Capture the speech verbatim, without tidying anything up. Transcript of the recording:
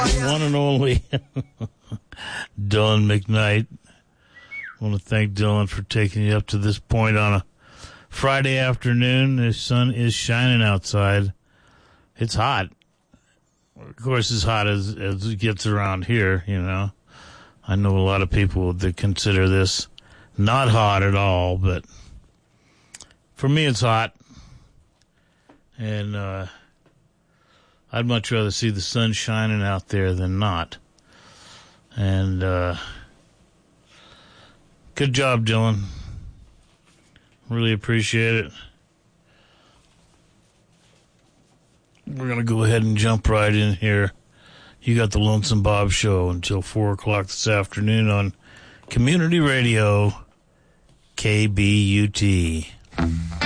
One and only Dylan McKnight. I want to thank Dylan for taking you up to this point on a Friday afternoon. The sun is shining outside. It's hot. Of course, as hot as, as it gets around here, you know. I know a lot of people that consider this not hot at all, but for me it's hot. And uh, I'd much rather see the sun shining out there than not. And uh, good job, Dylan. Really appreciate it. We're going to go ahead and jump right in here. You got the Lonesome Bob Show until four o'clock this afternoon on Community Radio, K B U T.